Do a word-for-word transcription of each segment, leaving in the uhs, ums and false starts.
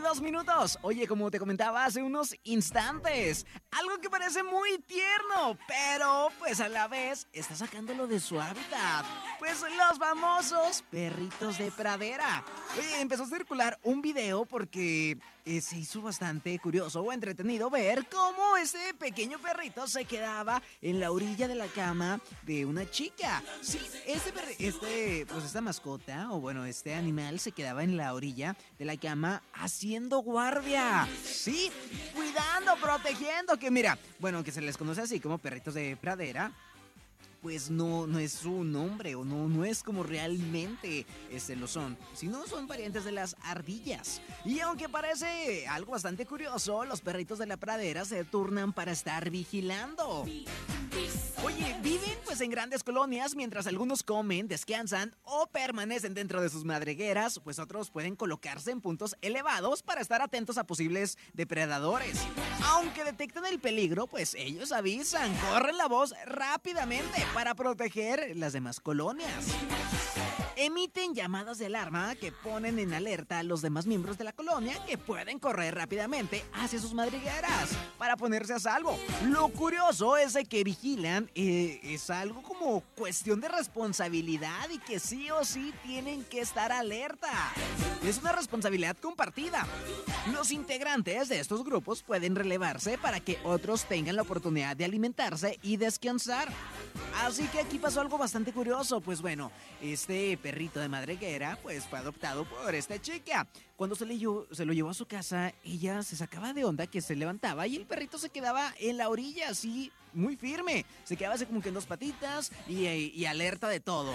dos minutos. Oye, como te comentaba hace unos instantes, algo que parece muy tierno, pero pues a la vez está sacándolo de su hábitat. Pues los famosos perritos de pradera. Oye, empezó a circular un video porque eh, se hizo bastante curioso o entretenido ver cómo ese pequeño perrito se quedaba en la orilla de la cama de una chica. Sí, este, perri- este pues esta mascota, o bueno, este animal se quedaba en la orilla de la cama haciendo guardia. Sí, cuidando, protegiendo, que mira, bueno, que se les conoce así como perritos de pradera, pues no, no es su nombre o no, no es como realmente este, lo son, sino son parientes de las ardillas. Y aunque parece algo bastante curioso, los perritos de la pradera se turnan para estar vigilando. Oye, viven pues en grandes colonias mientras algunos comen, descansan o permanecen dentro de sus madrigueras, pues otros pueden colocarse en puntos elevados para estar atentos a posibles depredadores. Aunque detectan el peligro, pues ellos avisan, corren la voz rápidamente para proteger las demás colonias. Emiten llamadas de alarma que ponen en alerta a los demás miembros de la colonia, que pueden correr rápidamente hacia sus madrigueras para ponerse a salvo. Lo curioso es de que vigilan eh, es algo como cuestión de responsabilidad y que sí o sí tienen que estar alerta. Es una responsabilidad compartida. Los integrantes de estos grupos pueden relevarse para que otros tengan la oportunidad de alimentarse y descansar. Así que aquí pasó algo bastante curioso. Pues bueno, este perrito de madriguera pues fue adoptado por esta chica. Cuando se, le llevó, se lo llevó a su casa, ella se sacaba de onda que se levantaba y el perrito se quedaba en la orilla así, muy firme. Se quedaba así como que en dos patitas y, y alerta de todo.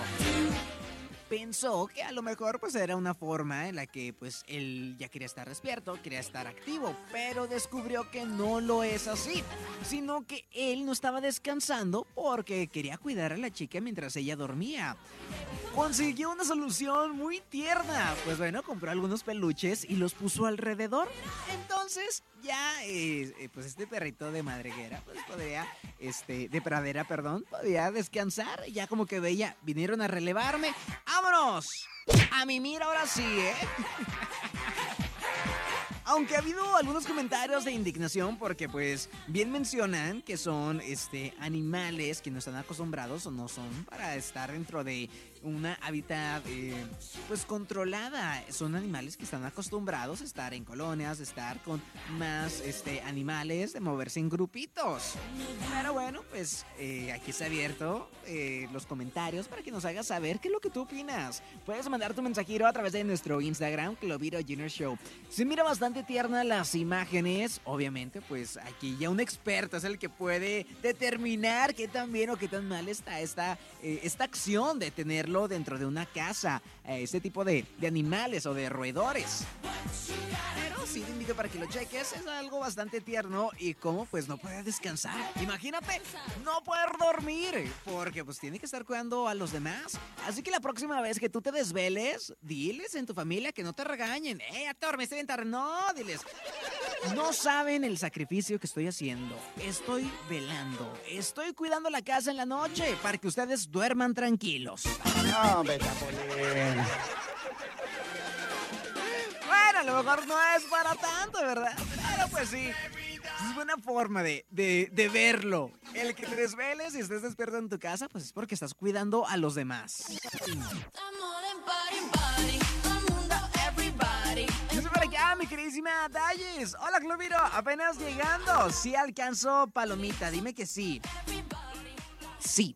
Pensó que a lo mejor pues era una forma en la que pues él ya quería estar despierto, quería estar activo, pero descubrió que no lo es así, sino que él no estaba descansando porque quería cuidar a la chica mientras ella dormía. Consiguió una solución muy tierna. Pues bueno, compró algunos peluches y los puso alrededor. Entonces ya, eh, eh, pues este perrito de madriguera, pues podría, este, de pradera, perdón, podía descansar. Ya como que veía, vinieron a relevarme. ¡Vámonos! A mimir ahora sí, ¿eh? Aunque ha habido algunos comentarios de indignación porque pues bien mencionan que son este animales que no están acostumbrados o no son para estar dentro de una hábitat eh, pues controlada. Son animales que están acostumbrados a estar en colonias, estar con más este animales, de moverse en grupitos. Pero bueno, pues eh, aquí está abierto eh, los comentarios para que nos hagas saber qué es lo que tú opinas. Puedes mandar tu mensajero a través de nuestro Instagram, Cloviro Junior Show. Se mira bastante tierna las imágenes. Obviamente, pues aquí ya un experto es el que puede determinar qué tan bien o qué tan mal está esta, eh, esta acción de tenerlo dentro de una casa, eh, este tipo de, de animales o de roedores. Pero sí te invito para que lo cheques, es algo bastante tierno y cómo pues no puede descansar. Imagínate, no poder dormir, porque pues tiene que estar cuidando a los demás. Así que la próxima vez que tú te desveles, diles en tu familia que no te regañen. Eh, ya te dormiste bien tarde. No, diles. No saben el sacrificio que estoy haciendo. Estoy velando. Estoy cuidando la casa en la noche para que ustedes duerman tranquilos. No, Betapolín. Bueno, a lo mejor no es para tanto, ¿verdad? Pero pues sí, es buena forma de, de, de verlo. El que te desveles y estés despierto en tu casa, pues es porque estás cuidando a los demás. Yo soy para acá, mi queridísima Dalles. Hola, Cloviro, apenas llegando. Sí alcanzo palomita, dime que sí. Sí.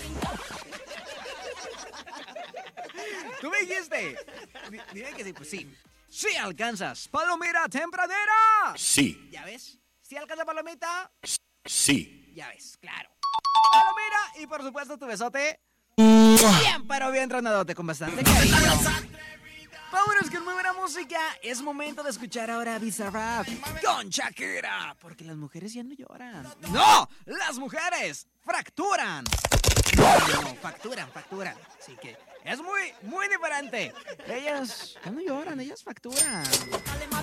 Tú me dijiste. D- Dime que sí, pues sí. Sí alcanzas. Palomita tempranera. Sí, ¿Ya ves? ¿Sí alcanza palomita? sí. Ya ves, claro. Palomita y por supuesto tu besote. Bien, pero bien tronadote con bastante cariño. Vámonos con muy buena música. Es momento de escuchar ahora Bizarrap con Shakira. Porque las mujeres ya no lloran. ¡No! ¡Las mujeres fracturan! No, no, no, facturan, facturan. Así que es muy, muy diferente. Ellas ya no lloran, ellas facturan.